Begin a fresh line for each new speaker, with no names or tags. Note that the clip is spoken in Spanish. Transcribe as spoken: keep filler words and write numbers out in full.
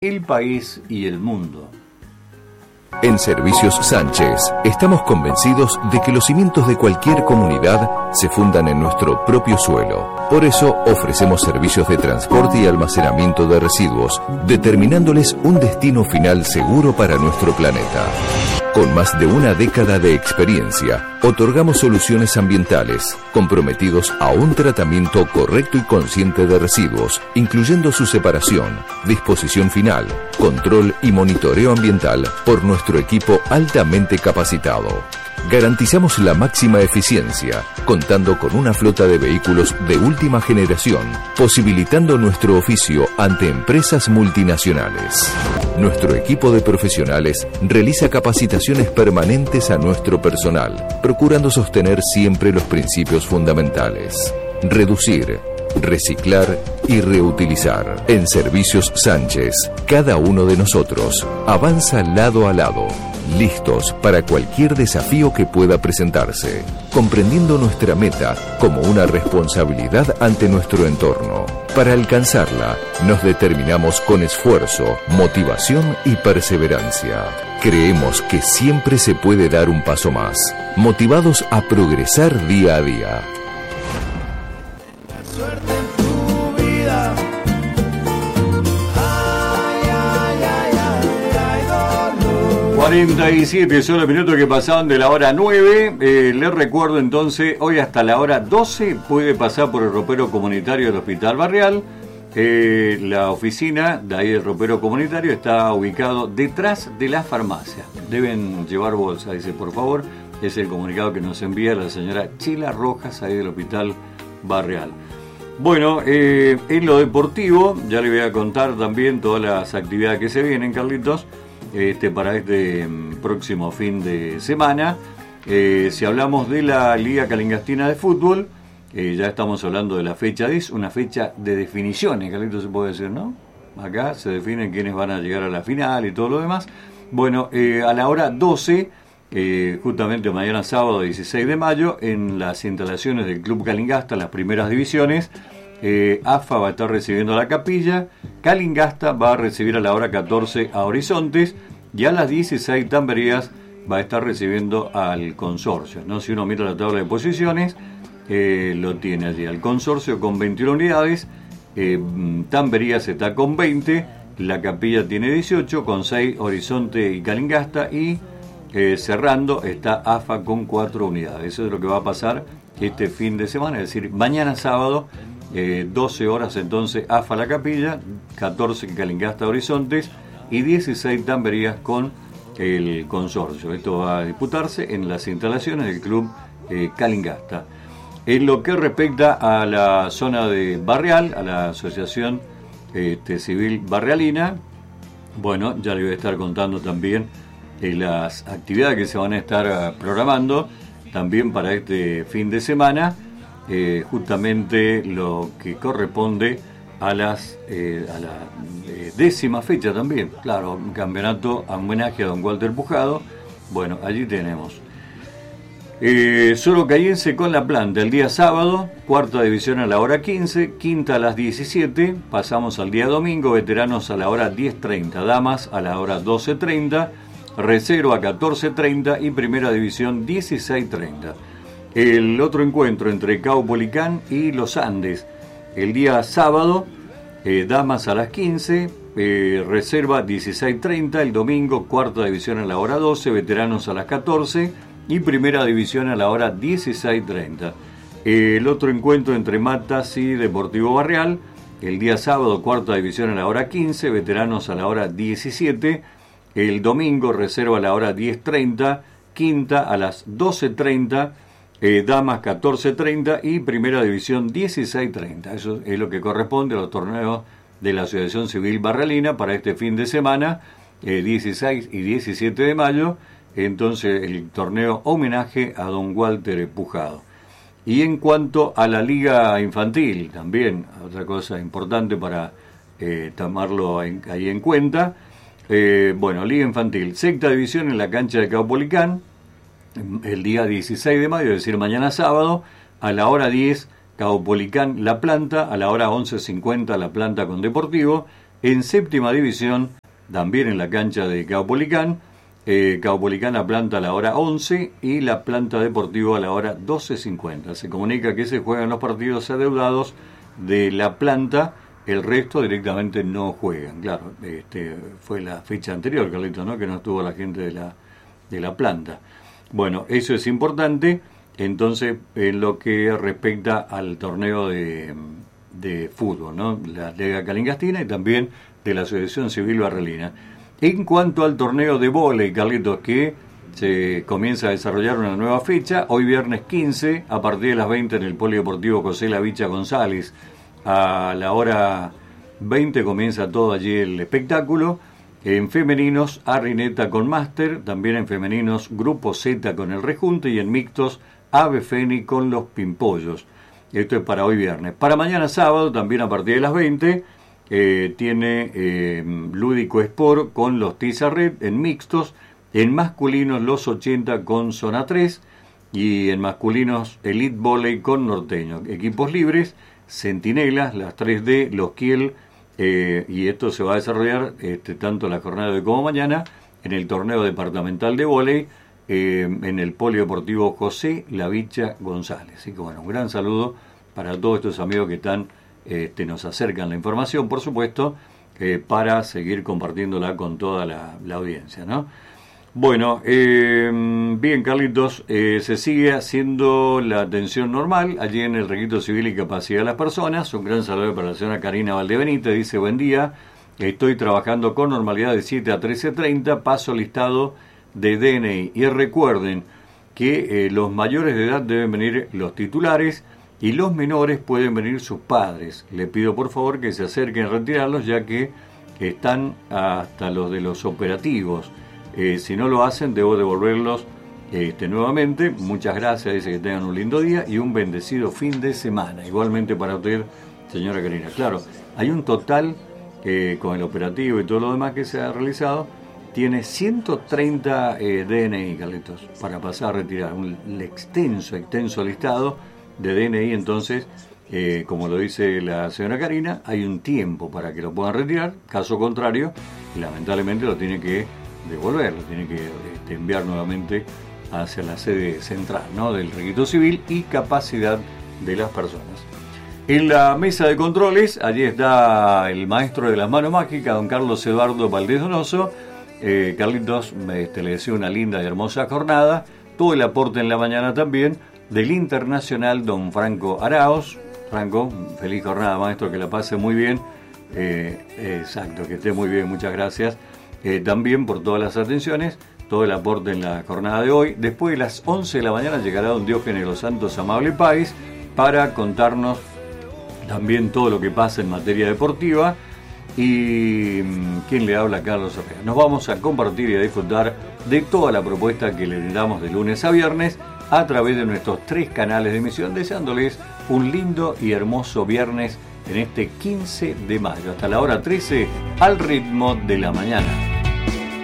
el país y el mundo.
En Servicios Sánchez estamos convencidos de que los cimientos de cualquier comunidad se fundan en nuestro propio suelo. Por eso ofrecemos servicios de transporte y almacenamiento de residuos, determinándoles un destino final seguro para nuestro planeta. Con más de una década de experiencia, otorgamos soluciones ambientales, comprometidos a un tratamiento correcto y consciente de residuos, incluyendo su separación, disposición final, control y monitoreo ambiental por nuestro equipo altamente capacitado. Garantizamos la máxima eficiencia, contando con una flota de vehículos de última generación, posibilitando nuestro oficio ante empresas multinacionales. Nuestro equipo de profesionales realiza capacitaciones permanentes a nuestro personal, procurando sostener siempre los principios fundamentales: reducir, reciclar y reutilizar. En Servicios Sánchez, cada uno de nosotros avanza lado a lado, listos para cualquier desafío que pueda presentarse, comprendiendo nuestra meta como una responsabilidad ante nuestro entorno. Para alcanzarla, nos determinamos con esfuerzo, motivación y perseverancia. Creemos que siempre se puede dar un paso más, motivados a progresar día a día.
Suerte en tu vida. Ay, ay, ay, ay, ay, dolor.
cuarenta y siete son los minutos que pasaban de la hora nueve. Eh, les recuerdo entonces, hoy hasta la hora doce puede pasar por el ropero comunitario del Hospital Barrial. Eh, la oficina de ahí del ropero comunitario está ubicado detrás de la farmacia. Deben llevar bolsa, dice, por favor. Es el comunicado que nos envía la señora Chila Rojas ahí del Hospital Barrial. Bueno, eh, en lo deportivo, ya le voy a contar también todas las actividades que se vienen, Carlitos, este, para este um, próximo fin de semana. Eh, si hablamos de la Liga Calingastina de Fútbol, eh, ya estamos hablando de la fecha diez, una fecha de definiciones, Carlitos, se puede decir, ¿no? Acá se definen quiénes van a llegar a la final y todo lo demás. Bueno, eh, a la hora doce, eh, justamente mañana sábado dieciséis de mayo, en las instalaciones del Club Calingasta, las primeras divisiones, eh, A F A va a estar recibiendo a la Capilla, Calingasta va a recibir a la hora catorce a Horizontes y a las dieciséis Tamberías va a estar recibiendo al Consorcio, ¿no? Si uno mira la tabla de posiciones, eh, lo tiene allí al Consorcio con veintiuna unidades, eh, Tamberías está con veinte, la Capilla tiene dieciocho, con seis Horizonte y Calingasta, y Eh, cerrando está A F A con cuatro unidades. Eso es lo que va a pasar este fin de semana, es decir, mañana sábado, eh, doce horas entonces A F A La Capilla, catorce Calingasta Horizontes y dieciséis Tamberías con el Consorcio. Esto va a disputarse en las instalaciones del Club eh, Calingasta. En lo que respecta a la zona de Barrial, a la Asociación este, Civil Barrialina, bueno, ya le voy a estar contando también Eh, las actividades que se van a estar uh, programando también para este fin de semana, eh, justamente lo que corresponde a las eh, a la eh, décima fecha también, claro, un campeonato a homenaje a don Walter Pujado. Bueno, allí tenemos eh, Sorocayense con La Planta el día sábado, cuarta división a la hora quince, quinta a las diecisiete, pasamos al día domingo, veteranos a la hora diez treinta, damas a la hora doce treinta, Reserva catorce treinta y Primera División dieciséis treinta. El otro encuentro entre Caupolicán y Los Andes el día sábado, eh, damas a las quince, eh, Reserva dieciséis treinta, el domingo Cuarta División a la hora doce, veteranos a las catorce y Primera División a la hora dieciséis treinta. El otro encuentro entre Matas y Deportivo Barrial el día sábado, Cuarta División a la hora quince, veteranos a la hora diecisiete. El domingo Reserva a la hora diez treinta, Quinta a las doce treinta, eh, Damas catorce treinta y Primera División dieciséis treinta. Eso es lo que corresponde a los torneos de la Asociación Civil Barrialina para este fin de semana, eh, dieciséis y diecisiete de mayo. Entonces el torneo homenaje a don Walter Pujado. Y en cuanto a la Liga Infantil, también otra cosa importante para eh, tomarlo en, ahí en cuenta. Eh, bueno, Liga Infantil, sexta división en la cancha de Caupolicán, el día dieciséis de mayo, es decir, mañana sábado, a la hora diez, Caupolicán La Planta, a la hora once cincuenta La Planta con Deportivo, En séptima división, también en la cancha de Caupolicán, eh, Caupolicán a planta a la hora once y la planta Deportivo a la hora doce cincuenta. Se comunica que se juegan los partidos adeudados de la planta, el resto directamente no juegan. Claro, este, fue la fecha anterior, Carlito, ¿no? Que no estuvo la gente de la, de la planta. Bueno, eso es importante. Entonces, en lo que respecta al torneo de, de fútbol, ¿no? La Liga Calingastina y también de la Asociación Civil Barrelina. En cuanto al torneo de vóley, Carlitos, que se comienza a desarrollar una nueva fecha, hoy viernes quince, a partir de las veinte en el Polideportivo José Lavicha González, a la hora veinte comienza todo allí el espectáculo. En femeninos, Arrineta con Máster, también en femeninos, Grupo Z con el Rejunte y en mixtos, Ave Feni con los Pimpollos. Esto es para hoy viernes. Para mañana sábado, también a partir de las veinte, eh, tiene eh, Lúdico Sport con los Tiza Red en mixtos, en masculinos los ochenta con Zona tres y en masculinos Elite Volley con Norteño. Equipos libres, Centinelas, las tres D, los Kiel, eh, y esto se va a desarrollar este, tanto la jornada de hoy como mañana en el torneo departamental de vóley, Eh, en el Polideportivo José Lavicha González. Así que bueno, un gran saludo para todos estos amigos que están, este, nos acercan la información, por supuesto, eh, para seguir compartiéndola con toda la, la audiencia, ¿no? Bueno, eh, bien, Carlitos, eh, se sigue haciendo la atención normal allí en el Registro Civil y Capacidad de las Personas. Un gran saludo para la señora Karina Valdebenítez, dice: buen día, estoy trabajando con normalidad de siete a trece treinta, paso listado de D N I. Y recuerden que eh, los mayores de edad deben venir los titulares y los menores pueden venir sus padres. Le pido por favor que se acerquen a retirarlos, ya que están hasta los de los operativos. Eh, si no lo hacen, debo devolverlos este, nuevamente. Muchas gracias, dice que tengan un lindo día y un bendecido fin de semana. Igualmente para usted, señora Karina. Claro, hay un total eh, con el operativo y todo lo demás que se ha realizado. Tiene ciento treinta eh, D N I, Carlitos, para pasar a retirar. Un extenso, extenso listado de D N I. Entonces, eh, como lo dice la señora Karina, hay un tiempo para que lo puedan retirar. Caso contrario, lamentablemente lo tiene que devolver, lo tiene que este, enviar nuevamente hacia la sede central, ¿no?, del Registro Civil y Capacidad de las Personas. En la mesa de controles, allí está el maestro de las manos mágicas, don Carlos Eduardo Valdés Donoso. Eh, Carlitos, este, le deseo una linda y hermosa jornada. Todo el aporte en la mañana también del internacional don Franco Araos. Franco, feliz jornada, maestro, que la pase muy bien. Eh, exacto, que esté muy bien, muchas gracias. Eh, también por todas las atenciones, todo el aporte en la jornada de hoy. Después de las once de la mañana llegará don Diógenes Los Santos Amable País para contarnos también todo lo que pasa en materia deportiva. Y quien le habla, Carlos Herrera. Nos vamos a compartir y a disfrutar de toda la propuesta que le damos de lunes a viernes a través de nuestros tres canales de emisión, deseándoles un lindo y hermoso viernes en este quince de mayo. Hasta la hora trece, al ritmo de la mañana.